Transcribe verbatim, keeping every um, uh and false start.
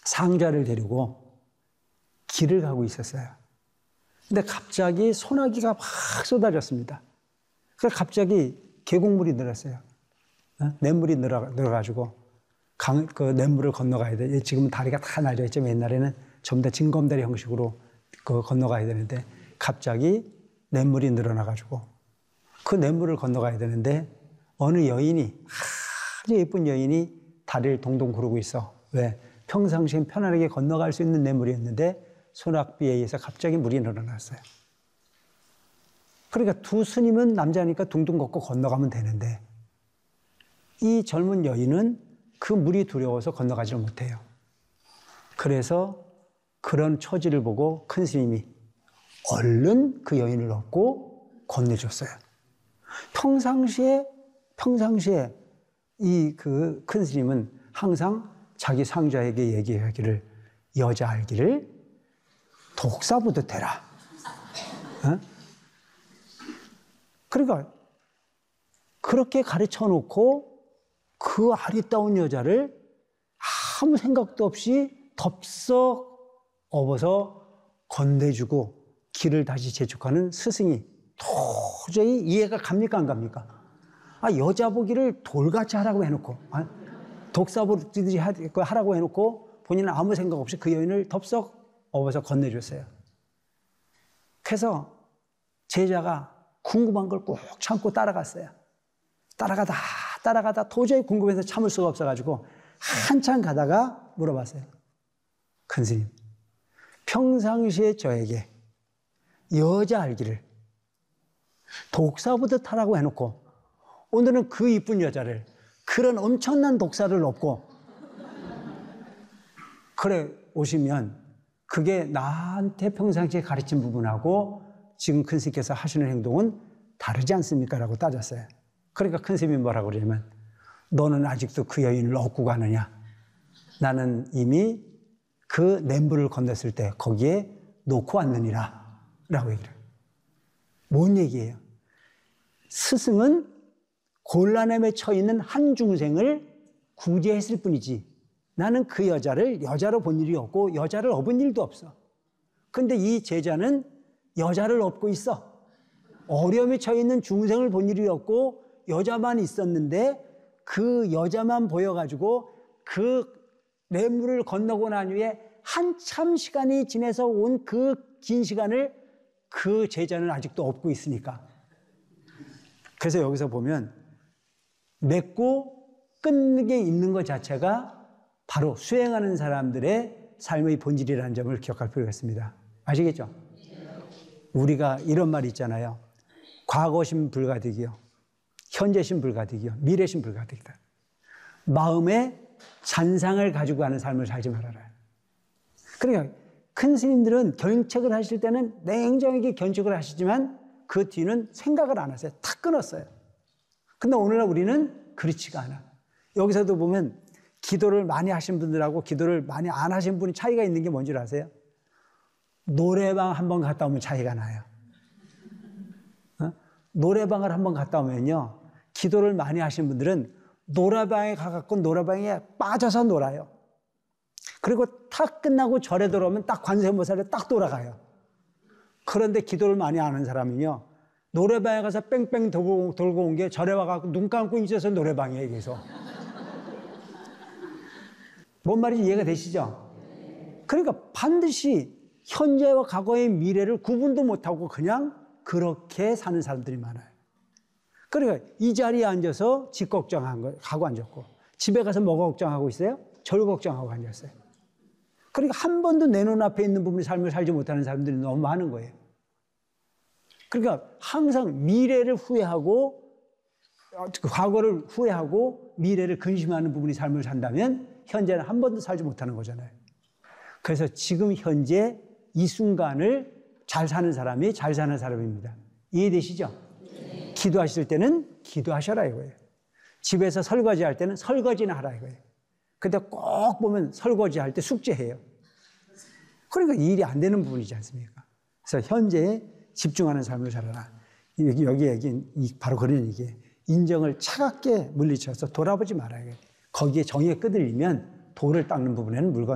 상자를 데리고 길을 가고 있었어요. 근데 갑자기 소나기가 막 쏟아졌습니다. 그래서 갑자기 계곡물이 늘었어요. 냇물이 늘어, 늘어가지고 강, 그 냇물을 건너가야 돼. 지금은 다리가 다 날려 있지만 옛날에는 전부 다 징검다리 형식으로 그 건너가야 되는데 갑자기 냇물이 늘어나가지고 그 냇물을 건너가야 되는데 어느 여인이 아주 예쁜 여인이 다리를 동동 구르고 있어. 왜? 평상시엔 편안하게 건너갈 수 있는 냇물이었는데 소낙비에 의해서 갑자기 물이 늘어났어요. 그러니까 두 스님은 남자니까 둥둥 걷고 건너가면 되는데 이 젊은 여인은 그 물이 두려워서 건너가지를 못해요. 그래서 그런 처지를 보고 큰 스님이 얼른 그 여인을 업고 건네줬어요. 평상시에 평상시에 이 그 큰 스님은 항상 자기 상자에게 얘기하기를 여자 알기를 독사보듯 해라. 어? 그러니까 그렇게 가르쳐 놓고 그 아리따운 여자를 아무 생각도 없이 덥석 업어서 건네주고 길을 다시 재촉하는 스승이 도저히 이해가 갑니까 안 갑니까? 아, 여자 보기를 돌같이 하라고 해놓고 아, 독사 보듯이 하라고 해놓고 본인은 아무 생각 없이 그 여인을 덥석 업어서 건네줬어요. 그래서 제자가 궁금한 걸 꼭 참고 따라갔어요. 따라가다 따라가다 도저히 궁금해서 참을 수가 없어가지고 한참 가다가 물어봤어요. 큰 스님, 평상시에 저에게 여자 알기를 독사보듯 하라고 해놓고 오늘은 그 이쁜 여자를 그런 엄청난 독사를 업고 그래 오시면 그게 나한테 평상시에 가르친 부분하고 지금 큰 스님께서 하시는 행동은 다르지 않습니까? 라고 따졌어요. 그러니까 큰 스님이 뭐라고 그러냐면 너는 아직도 그 여인을 얻고 가느냐? 나는 이미 그 냇물을 건넜을 때 거기에 놓고 왔느니라 라고 얘기를 해요. 뭔 얘기예요? 스승은 곤란함에 처있는 한 중생을 구제했을 뿐이지 나는 그 여자를 여자로 본 일이 없고 여자를 업은 일도 없어. 근데 이 제자는 여자를 업고 있어. 어려움에 처있는 중생을 본 일이 없고 여자만 있었는데 그 여자만 보여가지고 그 냇물을 건너고 난 후에 한참 시간이 지나서 온 그 긴 시간을 그 제자는 아직도 업고 있으니까. 그래서 여기서 보면 맺고 끊는 게 있는 것 자체가 바로 수행하는 사람들의 삶의 본질이라는 점을 기억할 필요가 있습니다. 아시겠죠? 우리가 이런 말이 있잖아요. 과거심 불가득이요. 현재심 불가득이요. 미래심 불가득이다. 마음에 잔상을 가지고 가는 삶을 살지 말아라. 그러니까 큰 스님들은 견책을 하실 때는 냉정하게 견책을 하시지만 그 뒤는 생각을 안 하세요. 탁 끊었어요. 근데 오늘날 우리는 그렇지가 않아. 여기서도 보면 기도를 많이 하신 분들하고 기도를 많이 안 하신 분이 차이가 있는 게 뭔지 아세요? 노래방 한번 갔다 오면 차이가 나요. 어? 노래방을 한번 갔다 오면요. 기도를 많이 하신 분들은 노래방에 가갖고 노래방에 빠져서 놀아요. 그리고 탁 끝나고 절에 돌아오면 딱 관세음보살에 딱 돌아가요. 그런데 기도를 많이 안 하는 사람은요. 노래방에 가서 뺑뺑 돌고, 돌고 온 게 절에 와갖고 눈 감고 있어서 노래방이에요. 계속. 뭔 말인지 이해가 되시죠? 그러니까 반드시 현재와 과거의 미래를 구분도 못하고 그냥 그렇게 사는 사람들이 많아요. 그러니까 이 자리에 앉아서 집 걱정하고 앉았고 집에 가서 뭐가 걱정하고 있어요? 절 걱정하고 앉았어요. 그러니까 한 번도 내 눈앞에 있는 부분의 삶을 살지 못하는 사람들이 너무 많은 거예요. 그러니까 항상 미래를 후회하고 과거를 후회하고 미래를 근심하는 부분이 삶을 산다면 현재는 한 번도 살지 못하는 거잖아요. 그래서 지금 현재 이 순간을 잘 사는 사람이 잘 사는 사람입니다. 이해되시죠? 네. 기도하실 때는 기도하셔라 이거예요. 집에서 설거지할 때는 설거지나 하라 이거예요. 근데 꼭 보면 설거지할 때 숙제해요. 그러니까 일이 안 되는 부분이지 않습니까? 그래서 현재에 집중하는 삶을 살아라. 여기, 여기 얘기 바로 그런 얘기예요. 인정을 차갑게 물리쳐서 돌아보지 말아요. 거기에 정의에 끄들리면 돌을 닦는 부분에는 물건